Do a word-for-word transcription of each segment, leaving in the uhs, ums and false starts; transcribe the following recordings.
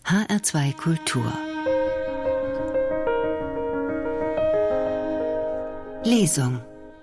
H R zwei Kultur Lesung.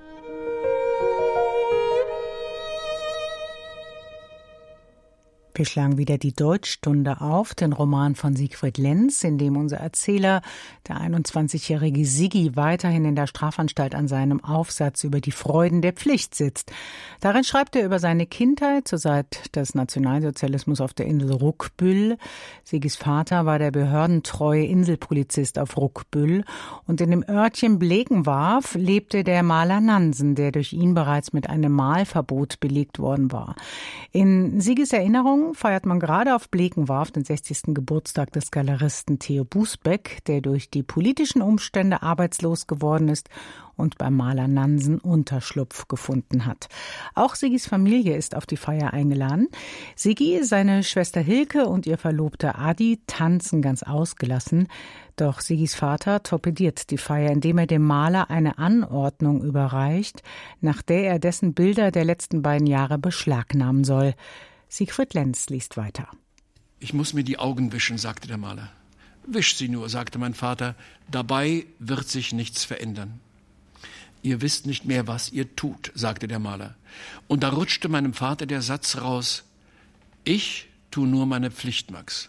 Wir schlagen wieder die Deutschstunde auf, den Roman von Siegfried Lenz, in dem unser Erzähler, der einundzwanzigjährige Siggi, weiterhin in der Strafanstalt an seinem Aufsatz über die Freuden der Pflicht sitzt. Darin schreibt er über seine Kindheit zur Zeit des Nationalsozialismus auf der Insel Ruckbüll. Siggis Vater war der behördentreue Inselpolizist auf Ruckbüll und in dem Örtchen Blekenwarf lebte der Maler Nansen, der durch ihn bereits mit einem Malverbot belegt worden war. In Siggis Erinnerung feiert man gerade auf Blekenwarf den sechzigsten Geburtstag des Galeristen Theo Busbeck, der durch die politischen Umstände arbeitslos geworden ist und beim Maler Nansen Unterschlupf gefunden hat. Auch Siggis Familie ist auf die Feier eingeladen. Siggi, seine Schwester Hilke und ihr Verlobter Adi tanzen ganz ausgelassen. Doch Siggis Vater torpediert die Feier, indem er dem Maler eine Anordnung überreicht, nach der er dessen Bilder der letzten beiden Jahre beschlagnahmen soll. Siegfried Lenz liest weiter. »Ich muss mir die Augen wischen«, sagte der Maler. »Wisch sie nur«, sagte mein Vater, »dabei wird sich nichts verändern.« »Ihr wisst nicht mehr, was ihr tut«, sagte der Maler. Und da rutschte meinem Vater der Satz raus, »Ich tu nur meine Pflicht, Max.«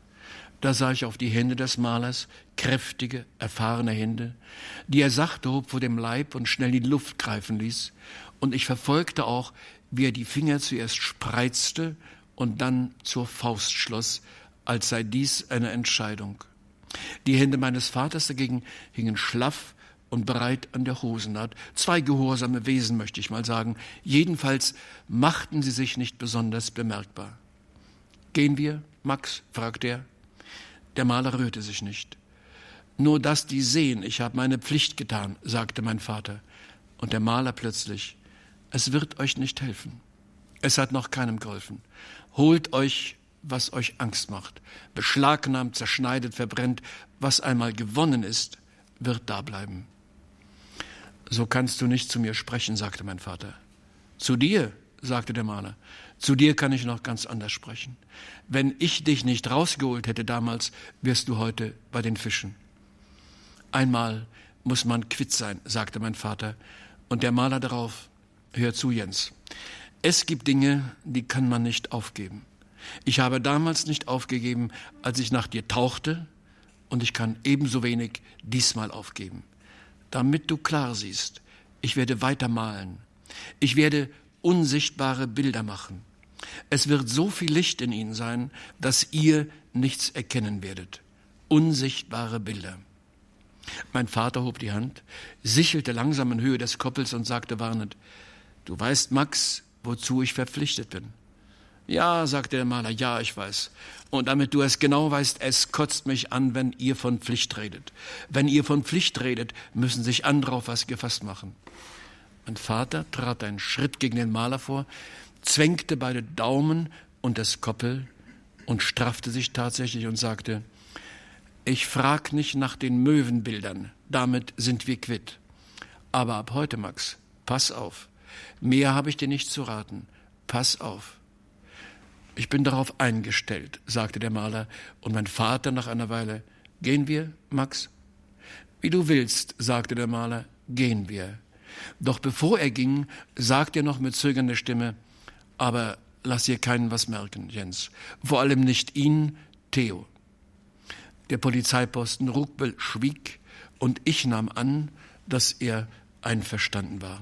Da sah ich auf die Hände des Malers, kräftige, erfahrene Hände, die er sachte hob vor dem Leib und schnell in die Luft greifen ließ. Und ich verfolgte auch, wie er die Finger zuerst spreizte und dann zur Faust schloss, als sei dies eine Entscheidung. Die Hände meines Vaters dagegen hingen schlaff und bereit an der Hosennaht. Zwei gehorsame Wesen, möchte ich mal sagen. Jedenfalls machten sie sich nicht besonders bemerkbar. »Gehen wir, Max?« fragte er. Der Maler rührte sich nicht. »Nur, dass die sehen, ich habe meine Pflicht getan«, sagte mein Vater. Und der Maler plötzlich, »Es wird euch nicht helfen. Es hat noch keinem geholfen. Holt euch, was euch Angst macht. Beschlagnahmt, zerschneidet, verbrennt. Was einmal gewonnen ist, wird da bleiben.« »So kannst du nicht zu mir sprechen«, sagte mein Vater. »Zu dir«, sagte der Maler. »Zu dir kann ich noch ganz anders sprechen. Wenn ich dich nicht rausgeholt hätte damals, wärst du heute bei den Fischen.« »Einmal muss man quitt sein«, sagte mein Vater. Und der Maler darauf, »Hör zu, Jens. Es gibt Dinge, die kann man nicht aufgeben. Ich habe damals nicht aufgegeben, als ich nach dir tauchte, und ich kann ebenso wenig diesmal aufgeben. Damit du klar siehst, ich werde weiter malen. Ich werde unsichtbare Bilder machen. Es wird so viel Licht in ihnen sein, dass ihr nichts erkennen werdet. Unsichtbare Bilder.« Mein Vater hob die Hand, sichelte langsam in Höhe des Koppels und sagte warnend, »Du weißt, Max, wozu ich verpflichtet bin.« »Ja«, sagte der Maler, »ja, ich weiß. Und damit du es genau weißt, es kotzt mich an, wenn ihr von Pflicht redet. Wenn ihr von Pflicht redet, müssen sich andere auf was gefasst machen.« Mein Vater trat einen Schritt gegen den Maler vor, zwängte beide Daumen und das Koppel und straffte sich tatsächlich und sagte, »Ich frag nicht nach den Möwenbildern, damit sind wir quitt. Aber ab heute, Max, pass auf. Mehr habe ich dir nicht zu raten. Pass auf.« »Ich bin darauf eingestellt«, sagte der Maler, und mein Vater nach einer Weile, »Gehen wir, Max?« »Wie du willst«, sagte der Maler, »gehen wir.« Doch bevor er ging, sagte er noch mit zögernder Stimme, »Aber lass hier keinen was merken, Jens. Vor allem nicht ihn, Theo.« Der Polizeiposten Ruckbüll schwieg und ich nahm an, dass er einverstanden war.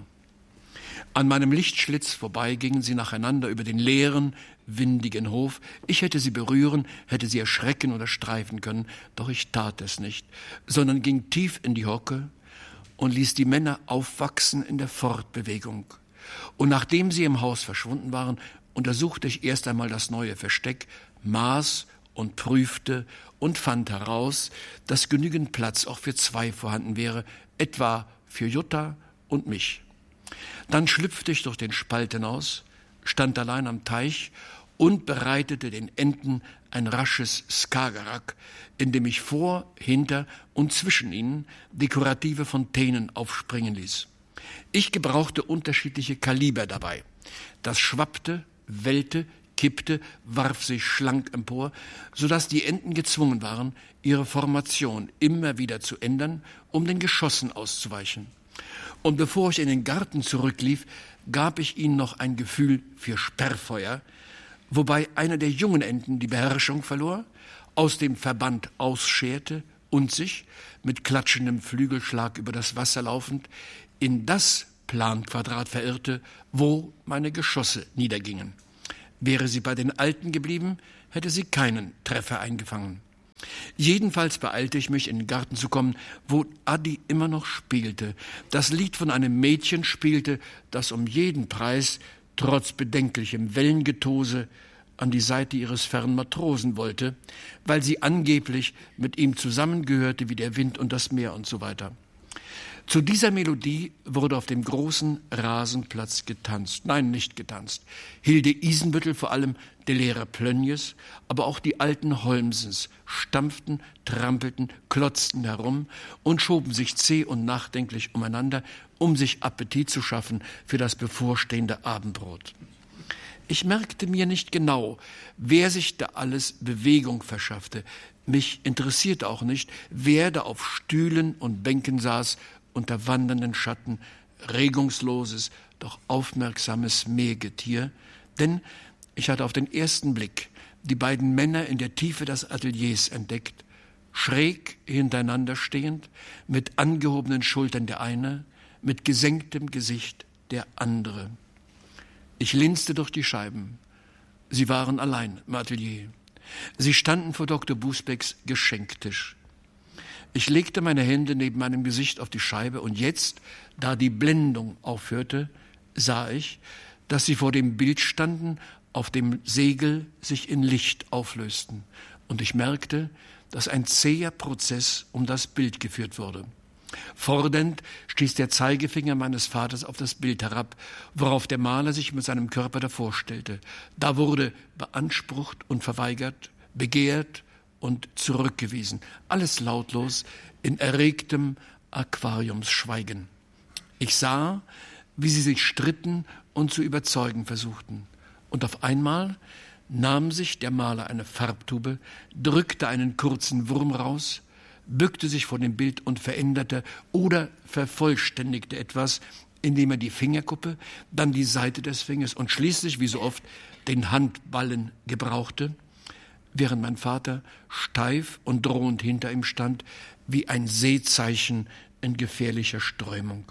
An meinem Lichtschlitz vorbei gingen sie nacheinander über den leeren, windigen Hof. Ich hätte sie berühren, hätte sie erschrecken oder streifen können, doch ich tat es nicht, sondern ging tief in die Hocke und ließ die Männer aufwachsen in der Fortbewegung. Und nachdem sie im Haus verschwunden waren, untersuchte ich erst einmal das neue Versteck, maß und prüfte und fand heraus, dass genügend Platz auch für zwei vorhanden wäre, etwa für Jutta und mich. Dann schlüpfte ich durch den Spalt hinaus, stand allein am Teich und bereitete den Enten ein rasches Skagerrak, in dem ich vor, hinter und zwischen ihnen dekorative Fontänen aufspringen ließ. Ich gebrauchte unterschiedliche Kaliber dabei. Das schwappte, wellte, kippte, warf sich schlank empor, sodass die Enten gezwungen waren, ihre Formation immer wieder zu ändern, um den Geschossen auszuweichen. Und bevor ich in den Garten zurücklief, gab ich ihnen noch ein Gefühl für Sperrfeuer, wobei einer der jungen Enten die Beherrschung verlor, aus dem Verband ausscherte und sich, mit klatschendem Flügelschlag über das Wasser laufend, in das Planquadrat verirrte, wo meine Geschosse niedergingen. Wäre sie bei den Alten geblieben, hätte sie keinen Treffer eingefangen. Jedenfalls beeilte ich mich, in den Garten zu kommen, wo Adi immer noch spielte, das Lied von einem Mädchen spielte, das um jeden Preis, trotz bedenklichem Wellengetose, an die Seite ihres fernen Matrosen wollte, weil sie angeblich mit ihm zusammengehörte wie der Wind und das Meer und so weiter. Zu dieser Melodie wurde auf dem großen Rasenplatz getanzt. Nein, nicht getanzt. Hilde Isenbüttel, vor allem der Lehrer Plönjes, aber auch die alten Holmsens stampften, trampelten, klotzten herum und schoben sich zäh und nachdenklich umeinander, um sich Appetit zu schaffen für das bevorstehende Abendbrot. Ich merkte mir nicht genau, wer sich da alles Bewegung verschaffte. Mich interessierte auch nicht, wer da auf Stühlen und Bänken saß, unter wandernden Schatten, regungsloses, doch aufmerksames Meergetier, denn ich hatte auf den ersten Blick die beiden Männer in der Tiefe des Ateliers entdeckt, schräg hintereinander stehend, mit angehobenen Schultern der eine, mit gesenktem Gesicht der andere. Ich linste durch die Scheiben. Sie waren allein im Atelier. Sie standen vor Doktor Busbecks Geschenktisch. Ich legte meine Hände neben meinem Gesicht auf die Scheibe und jetzt, da die Blendung aufhörte, sah ich, dass sie vor dem Bild standen, auf dem Segel sich in Licht auflösten. Und ich merkte, dass ein zäher Prozess um das Bild geführt wurde. Fordernd stieß der Zeigefinger meines Vaters auf das Bild herab, worauf der Maler sich mit seinem Körper davor stellte. Da wurde beansprucht und verweigert, begehrt und zurückgewiesen. Alles lautlos in erregtem Aquariumsschweigen. Ich sah, wie sie sich stritten und zu überzeugen versuchten. Und auf einmal nahm sich der Maler eine Farbtube, drückte einen kurzen Wurm raus, bückte sich vor dem Bild und veränderte oder vervollständigte etwas, indem er die Fingerkuppe, dann die Seite des Fingers und schließlich, wie so oft, den Handballen gebrauchte, während mein Vater steif und drohend hinter ihm stand, wie ein Seezeichen in gefährlicher Strömung.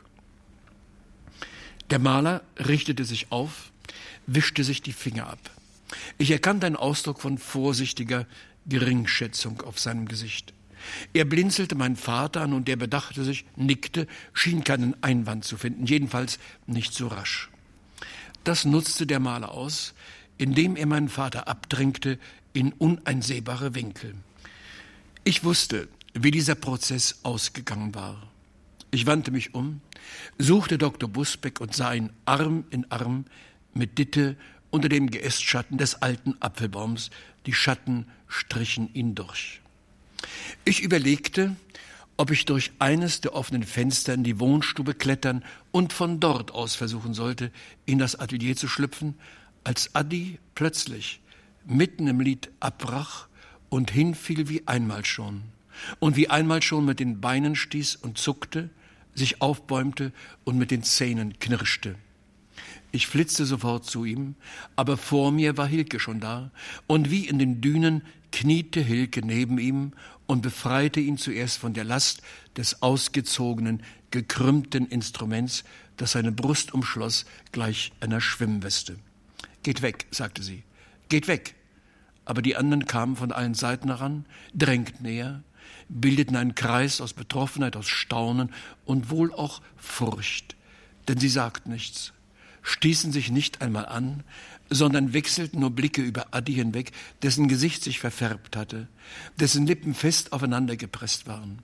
Der Maler richtete sich auf, wischte sich die Finger ab. Ich erkannte einen Ausdruck von vorsichtiger Geringschätzung auf seinem Gesicht. Er blinzelte meinen Vater an und der bedachte sich, nickte, schien keinen Einwand zu finden, jedenfalls nicht so rasch. Das nutzte der Maler aus, indem er meinen Vater abdrängte in uneinsehbare Winkel. Ich wusste, wie dieser Prozess ausgegangen war. Ich wandte mich um, suchte Doktor Busbeck und sah ihn Arm in Arm mit Ditte unter dem Geästschatten des alten Apfelbaums. Die Schatten strichen ihn durch. Ich überlegte, ob ich durch eines der offenen Fenster in die Wohnstube klettern und von dort aus versuchen sollte, in das Atelier zu schlüpfen, als Adi plötzlich mitten im Lied abbrach und hinfiel wie einmal schon und wie einmal schon mit den Beinen stieß und zuckte, sich aufbäumte und mit den Zähnen knirschte. Ich flitzte sofort zu ihm, aber vor mir war Hilke schon da, und wie in den Dünen kniete Hilke neben ihm und befreite ihn zuerst von der Last des ausgezogenen, gekrümmten Instruments, das seine Brust umschloss, gleich einer Schwimmweste. »Geht weg«, sagte sie, »geht weg!« Aber die anderen kamen von allen Seiten heran, drängten näher, bildeten einen Kreis aus Betroffenheit, aus Staunen und wohl auch Furcht, denn sie sagten nichts, stießen sich nicht einmal an, sondern wechselten nur Blicke über Adi hinweg, dessen Gesicht sich verfärbt hatte, dessen Lippen fest aufeinander gepresst waren.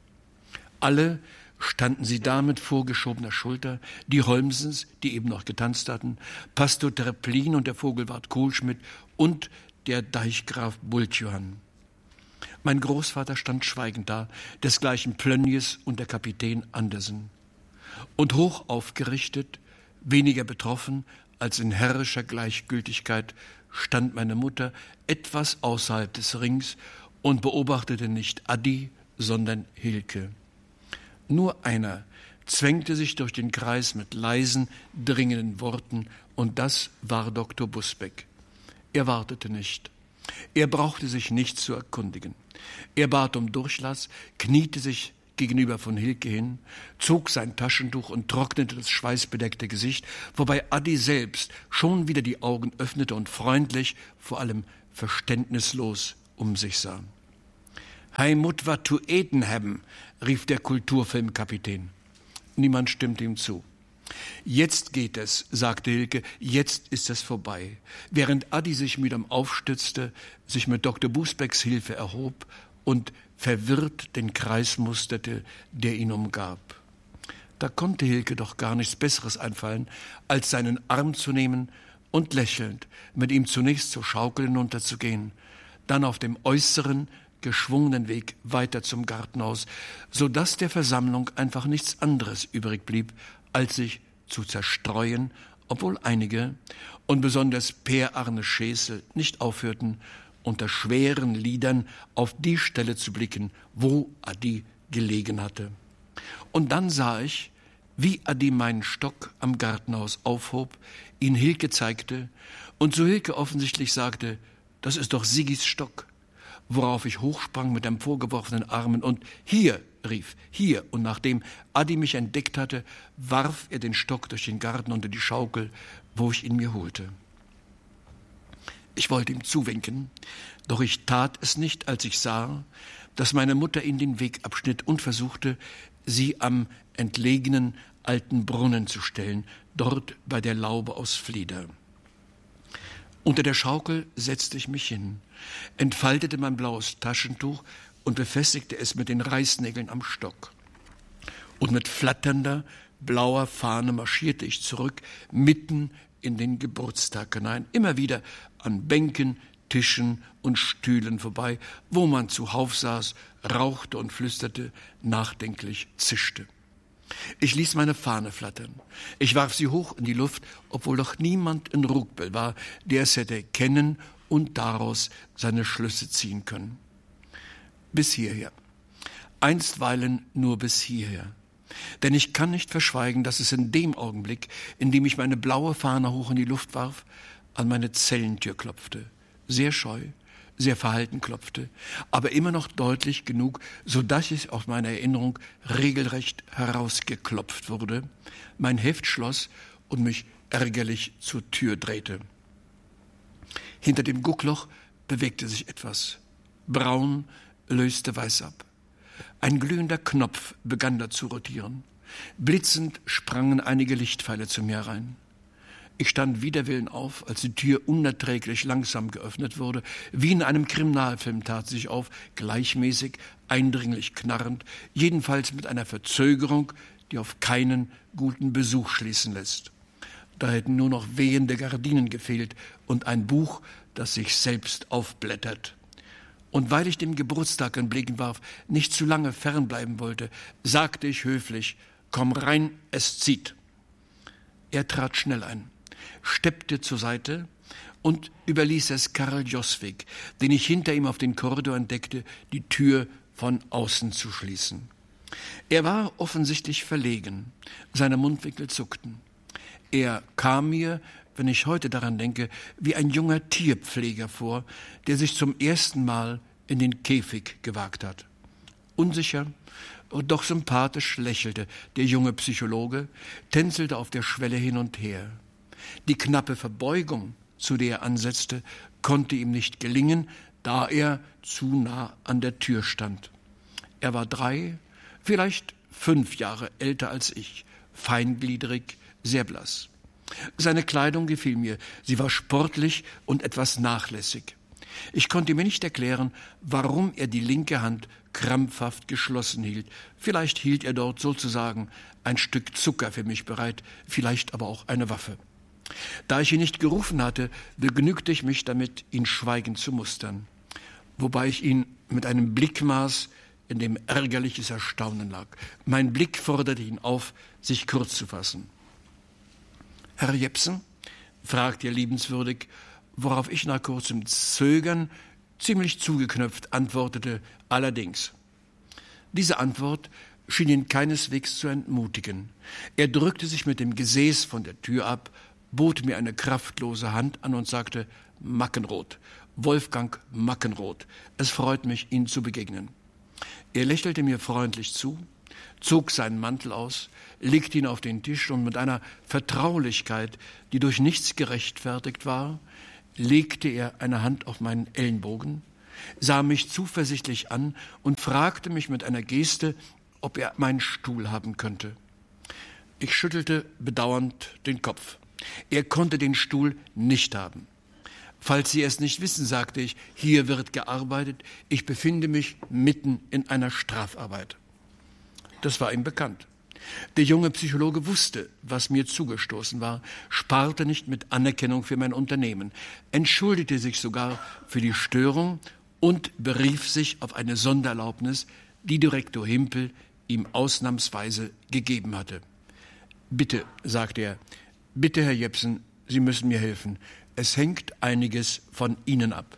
Alle standen sie da mit vorgeschobener Schulter, die Holmsens, die eben noch getanzt hatten, Pastor Treplin und der Vogelwart Kohlschmidt und der Deichgraf Bultjohann. Mein Großvater stand schweigend da, desgleichen Plönjes und der Kapitän Andersen. Und hoch aufgerichtet, weniger betroffen als in herrischer Gleichgültigkeit, stand meine Mutter etwas außerhalb des Rings und beobachtete nicht Adi, sondern Hilke. Nur einer zwängte sich durch den Kreis mit leisen, dringenden Worten, und das war Doktor Busbek. Er wartete nicht. Er brauchte sich nicht zu erkundigen. Er bat um Durchlass, kniete sich gegenüber von Hilke hin, zog sein Taschentuch und trocknete das schweißbedeckte Gesicht, wobei Adi selbst schon wieder die Augen öffnete und freundlich, vor allem verständnislos um sich sah. »Hei Mut wat zu eten hebben«, rief der Kulturfilmkapitän. Niemand stimmte ihm zu. »Jetzt geht es«, sagte Hilke, »jetzt ist es vorbei«, während Adi sich mühsam aufstützte, sich mit Doktor Busbecks Hilfe erhob und verwirrt den Kreis musterte, der ihn umgab. Da konnte Hilke doch gar nichts Besseres einfallen, als seinen Arm zu nehmen und lächelnd mit ihm zunächst zur Schaukel hinunterzugehen, dann auf dem äußeren, geschwungenen Weg weiter zum Gartenhaus, so dass der Versammlung einfach nichts anderes übrig blieb, als sich zu zerstreuen, obwohl einige, und besonders Per Arne Schäsel, nicht aufhörten, unter schweren Lidern auf die Stelle zu blicken, wo Adi gelegen hatte. Und dann sah ich, wie Adi meinen Stock am Gartenhaus aufhob, ihn Hilke zeigte und zu Hilke offensichtlich sagte, das ist doch Siggis Stock, worauf ich hochsprang mit emporgeworfenen Armen und »Hier«, rief, »hier«, und nachdem Adi mich entdeckt hatte, warf er den Stock durch den Garten unter die Schaukel, wo ich ihn mir holte. Ich wollte ihm zuwinken, doch ich tat es nicht, als ich sah, dass meine Mutter ihm den Weg abschnitt und versuchte, sie am entlegenen alten Brunnen zu stellen, dort bei der Laube aus Flieder. Unter der Schaukel setzte ich mich hin, entfaltete mein blaues Taschentuch und befestigte es mit den Reißnägeln am Stock. Und mit flatternder, blauer Fahne marschierte ich zurück, mitten in den Geburtstag hinein, immer wieder an Bänken, Tischen und Stühlen vorbei, wo man zuhauf saß, rauchte und flüsterte, nachdenklich zischte. Ich ließ meine Fahne flattern. Ich warf sie hoch in die Luft, obwohl doch niemand in Rugbel war, der es hätte kennen und daraus seine Schlüsse ziehen können. Bis hierher. Einstweilen nur bis hierher. Denn ich kann nicht verschweigen, dass es in dem Augenblick, in dem ich meine blaue Fahne hoch in die Luft warf, an meine Zellentür klopfte. Sehr scheu, sehr verhalten klopfte, aber immer noch deutlich genug, so dass ich aus meiner Erinnerung regelrecht herausgeklopft wurde, mein Heft schloss und mich ärgerlich zur Tür drehte. Hinter dem Guckloch bewegte sich etwas. Braun löste weiß ab. Ein glühender Knopf begann da zu rotieren. Blitzend sprangen einige Lichtpfeile zu mir herein. Ich stand wider Willen auf, als die Tür unerträglich langsam geöffnet wurde. Wie in einem Kriminalfilm tat sie sich auf, gleichmäßig, eindringlich knarrend, jedenfalls mit einer Verzögerung, die auf keinen guten Besuch schließen lässt. Da hätten nur noch wehende Gardinen gefehlt und ein Buch, das sich selbst aufblättert. Und weil ich dem Geburtstag einen Blick warf, nicht zu lange fernbleiben wollte, sagte ich höflich, »Komm rein, es zieht.« Er trat schnell ein, steppte zur Seite und überließ es Karl Joswig, den ich hinter ihm auf den Korridor entdeckte, die Tür von außen zu schließen. Er war offensichtlich verlegen, seine Mundwinkel zuckten. Er kam mir, wenn ich heute daran denke, wie ein junger Tierpfleger vor, der sich zum ersten Mal in den Käfig gewagt hat. Unsicher und doch sympathisch lächelte der junge Psychologe, tänzelte auf der Schwelle hin und her. Die knappe Verbeugung, zu der er ansetzte, konnte ihm nicht gelingen, da er zu nah an der Tür stand. Er war drei, vielleicht fünf Jahre älter als ich, feingliedrig, sehr blass. Seine Kleidung gefiel mir, sie war sportlich und etwas nachlässig. Ich konnte mir nicht erklären, warum er die linke Hand krampfhaft geschlossen hielt. Vielleicht hielt er dort sozusagen ein Stück Zucker für mich bereit, vielleicht aber auch eine Waffe. Da ich ihn nicht gerufen hatte, begnügte ich mich damit, ihn schweigend zu mustern, wobei ich ihn mit einem Blick maß, in dem ärgerliches Erstaunen lag. Mein Blick forderte ihn auf, sich kurz zu fassen. »Herr Jepsen«, fragte er liebenswürdig, worauf ich nach kurzem Zögern ziemlich zugeknöpft antwortete, allerdings. Diese Antwort schien ihn keineswegs zu entmutigen. Er drückte sich mit dem Gesäß von der Tür ab, bot mir eine kraftlose Hand an und sagte, Mackenroth, Wolfgang Mackenroth, es freut mich, Ihnen zu begegnen. Er lächelte mir freundlich zu, zog seinen Mantel aus, legte ihn auf den Tisch und mit einer Vertraulichkeit, die durch nichts gerechtfertigt war, legte er eine Hand auf meinen Ellenbogen, sah mich zuversichtlich an und fragte mich mit einer Geste, ob er meinen Stuhl haben könnte. Ich schüttelte bedauernd den Kopf. Er konnte den Stuhl nicht haben. Falls Sie es nicht wissen, sagte ich, hier wird gearbeitet, ich befinde mich mitten in einer Strafarbeit. Das war ihm bekannt. Der junge Psychologe wusste, was mir zugestoßen war, sparte nicht mit Anerkennung für mein Unternehmen, entschuldigte sich sogar für die Störung und berief sich auf eine Sondererlaubnis, die Direktor Himpel ihm ausnahmsweise gegeben hatte. Bitte, sagte er, bitte, Herr Jepsen, Sie müssen mir helfen. Es hängt einiges von Ihnen ab.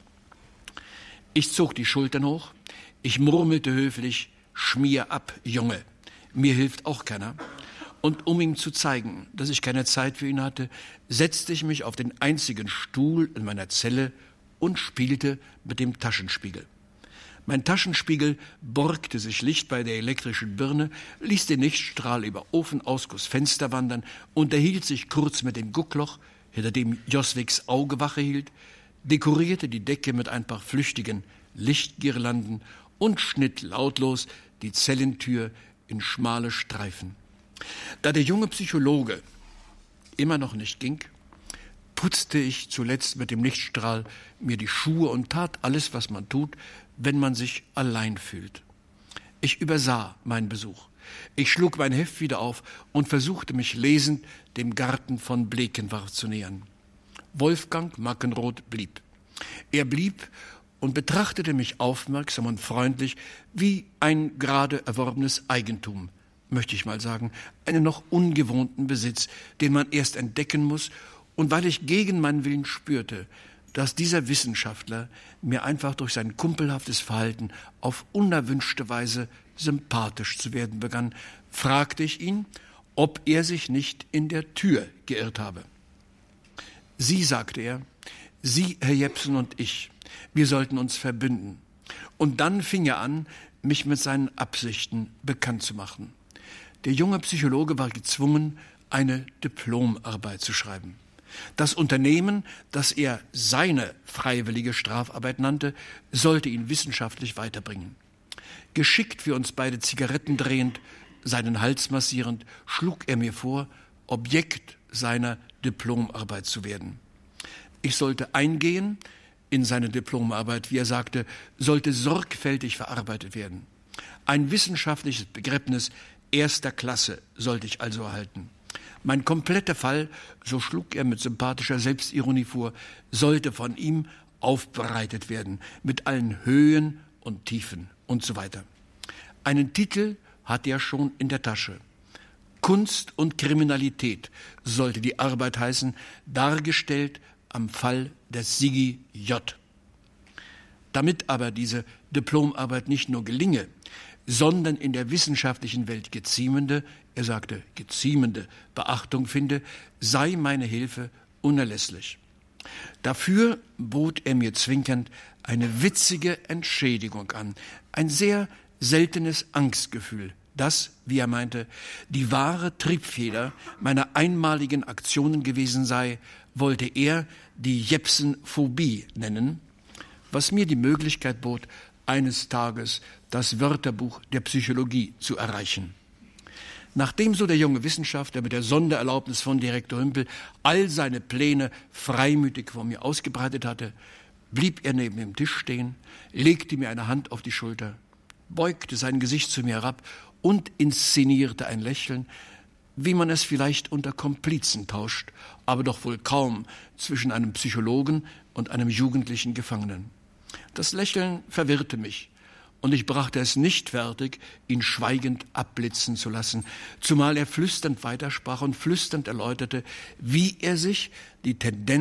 Ich zog die Schultern hoch, ich murmelte höflich, schmier ab, Junge. Mir hilft auch keiner. Und um ihm zu zeigen, dass ich keine Zeit für ihn hatte, setzte ich mich auf den einzigen Stuhl in meiner Zelle und spielte mit dem Taschenspiegel. Mein Taschenspiegel borgte sich Licht bei der elektrischen Birne, ließ den Lichtstrahl über Ofenausguss Fenster wandern, unterhielt sich kurz mit dem Guckloch, hinter dem Joswigs Auge Wache hielt, dekorierte die Decke mit ein paar flüchtigen Lichtgirlanden und schnitt lautlos die Zellentür in schmale Streifen. Da der junge Psychologe immer noch nicht ging, putzte ich zuletzt mit dem Lichtstrahl mir die Schuhe und tat alles, was man tut, wenn man sich allein fühlt. Ich übersah meinen Besuch. Ich schlug mein Heft wieder auf und versuchte mich lesend dem Garten von Blekenwarf zu nähern. Wolfgang Mackenroth blieb. Er blieb und betrachtete mich aufmerksam und freundlich wie ein gerade erworbenes Eigentum, möchte ich mal sagen, einen noch ungewohnten Besitz, den man erst entdecken muss, und weil ich gegen meinen Willen spürte, dass dieser Wissenschaftler mir einfach durch sein kumpelhaftes Verhalten auf unerwünschte Weise sympathisch zu werden begann, fragte ich ihn, ob er sich nicht in der Tür geirrt habe. Sie, sagte er, Sie, Herr Jepsen und ich, wir sollten uns verbünden. Und dann fing er an, mich mit seinen Absichten bekannt zu machen. Der junge Psychologe war gezwungen, eine Diplomarbeit zu schreiben. Das Unternehmen, das er seine freiwillige Strafarbeit nannte, sollte ihn wissenschaftlich weiterbringen. Geschickt für uns beide Zigaretten drehend, seinen Hals massierend, schlug er mir vor, Objekt seiner Diplomarbeit zu werden. Ich sollte eingehen in seine Diplomarbeit, wie er sagte, sollte sorgfältig verarbeitet werden. Ein wissenschaftliches Begräbnis erster Klasse sollte ich also erhalten. Mein kompletter Fall, so schlug er mit sympathischer Selbstironie vor, sollte von ihm aufbereitet werden, mit allen Höhen und Tiefen und so weiter. Einen Titel hatte er schon in der Tasche. Kunst und Kriminalität sollte die Arbeit heißen, dargestellt am Fall des Sigi J. Damit aber diese Diplomarbeit nicht nur gelinge, sondern in der wissenschaftlichen Welt geziemende, er sagte geziemende Beachtung finde, sei meine Hilfe unerlässlich. Dafür bot er mir zwinkernd eine witzige Entschädigung an, ein sehr seltenes Angstgefühl, das, wie er meinte, die wahre Triebfeder meiner einmaligen Aktionen gewesen sei, wollte er die Jepsen-Phobie nennen, was mir die Möglichkeit bot, eines Tages das Wörterbuch der Psychologie zu erreichen. Nachdem so der junge Wissenschaftler mit der Sondererlaubnis von Direktor Himpel all seine Pläne freimütig vor mir ausgebreitet hatte, blieb er neben dem Tisch stehen, legte mir eine Hand auf die Schulter, beugte sein Gesicht zu mir herab und inszenierte ein Lächeln, wie man es vielleicht unter Komplizen tauscht, aber doch wohl kaum zwischen einem Psychologen und einem jugendlichen Gefangenen. Das Lächeln verwirrte mich, und ich brachte es nicht fertig, ihn schweigend abblitzen zu lassen, zumal er flüsternd weitersprach und flüsternd erläuterte, wie er sich die Tendenz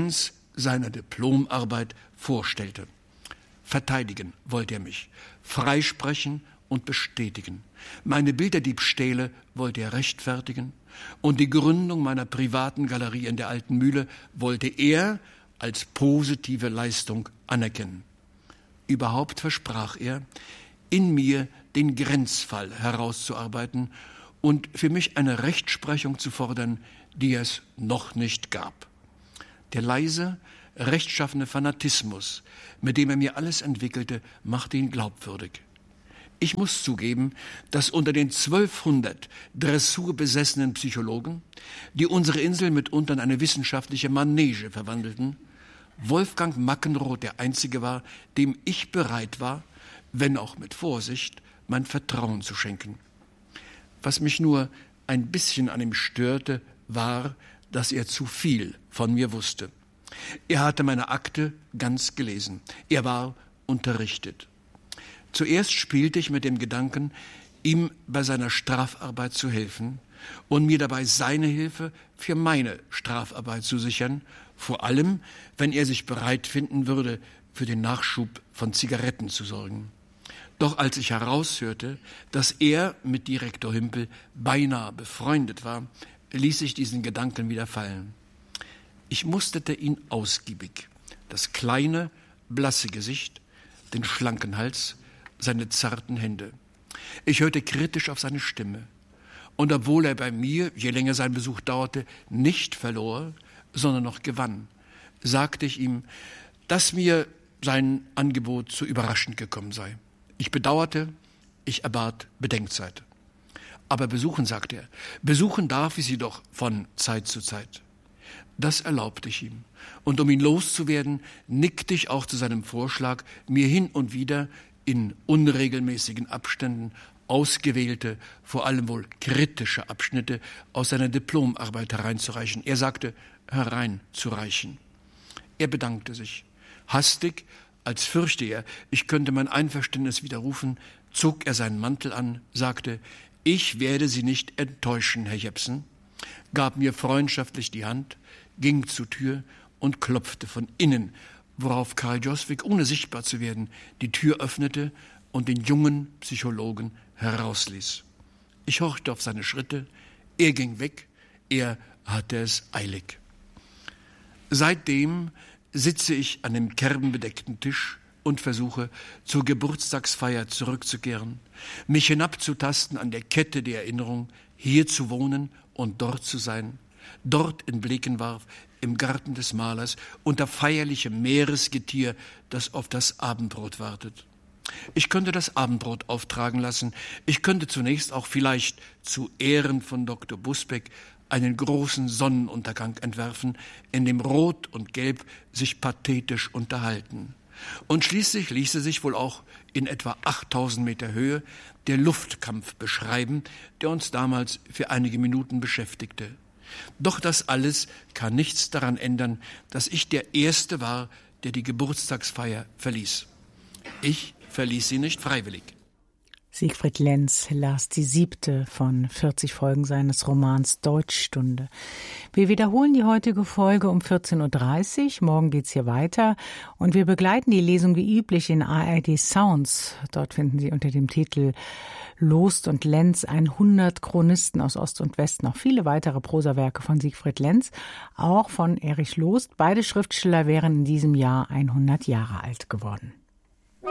seiner Diplomarbeit vorstellte. Verteidigen wollte er mich, freisprechen und bestätigen. Meine Bilderdiebstähle wollte er rechtfertigen und die Gründung meiner privaten Galerie in der Alten Mühle wollte er als positive Leistung anerkennen. Überhaupt versprach er, in mir den Grenzfall herauszuarbeiten und für mich eine Rechtsprechung zu fordern, die es noch nicht gab. Der leise, rechtschaffene Fanatismus, mit dem er mir alles entwickelte, machte ihn glaubwürdig. Ich muss zugeben, dass unter den zwölfhundert dressurbesessenen Psychologen, die unsere Insel mitunter in eine wissenschaftliche Manege verwandelten, Wolfgang Mackenroth der Einzige war, dem ich bereit war, wenn auch mit Vorsicht, mein Vertrauen zu schenken. Was mich nur ein bisschen an ihm störte, war, dass er zu viel von mir wusste. Er hatte meine Akte ganz gelesen. Er war unterrichtet. Zuerst spielte ich mit dem Gedanken, ihm bei seiner Strafarbeit zu helfen und mir dabei seine Hilfe für meine Strafarbeit zu sichern, vor allem, wenn er sich bereit finden würde, für den Nachschub von Zigaretten zu sorgen. Doch als ich heraushörte, dass er mit Direktor Hümpel beinahe befreundet war, ließ ich diesen Gedanken wieder fallen. Ich musterte ihn ausgiebig. Das kleine, blasse Gesicht, den schlanken Hals, seine zarten Hände. Ich hörte kritisch auf seine Stimme. Und obwohl er bei mir, je länger sein Besuch dauerte, nicht verlor, sondern noch gewann, sagte ich ihm, dass mir sein Angebot zu überraschend gekommen sei. Ich bedauerte, ich erbat Bedenkzeit. Aber besuchen, sagte er, besuchen darf ich Sie doch von Zeit zu Zeit. Das erlaubte ich ihm. Und um ihn loszuwerden, nickte ich auch zu seinem Vorschlag, mir hin und wieder in unregelmäßigen Abständen ausgewählte, vor allem wohl kritische Abschnitte aus seiner Diplomarbeit hereinzureichen. Er sagte, hereinzureichen. Er bedankte sich. Hastig, als fürchte er, ich könnte mein Einverständnis widerrufen, zog er seinen Mantel an, sagte, ich werde Sie nicht enttäuschen, Herr Jepsen, gab mir freundschaftlich die Hand, ging zur Tür und klopfte von innen, worauf Karl Joswig, ohne sichtbar zu werden, die Tür öffnete und den jungen Psychologen herausließ. Ich horchte auf seine Schritte, er ging weg, er hatte es eilig. Seitdem sitze ich an dem kerbenbedeckten Tisch und versuche, zur Geburtstagsfeier zurückzukehren, mich hinabzutasten an der Kette der Erinnerung, hier zu wohnen und dort zu sein, dort in Blekenwarf, im Garten des Malers, unter feierlichem Meeresgetier, das auf das Abendbrot wartet. Ich könnte das Abendbrot auftragen lassen, ich könnte zunächst auch vielleicht zu Ehren von Doktor Busbeck einen großen Sonnenuntergang entwerfen, in dem Rot und Gelb sich pathetisch unterhalten. Und schließlich ließe sich wohl auch in etwa achttausend Meter Höhe der Luftkampf beschreiben, der uns damals für einige Minuten beschäftigte. Doch das alles kann nichts daran ändern, dass ich der Erste war, der die Geburtstagsfeier verließ. Ich verließ sie nicht freiwillig. Siegfried Lenz las die siebte von vierzig Folgen seines Romans Deutschstunde. Wir wiederholen die heutige Folge um vierzehn Uhr dreißig. Morgen geht's hier weiter. Und wir begleiten die Lesung wie üblich in A R D Sounds. Dort finden Sie unter dem Titel Loost und Lenz hundert Chronisten aus Ost und West noch viele weitere Prosawerke von Siegfried Lenz, auch von Erich Loost. Beide Schriftsteller wären in diesem Jahr hundert Jahre alt geworden.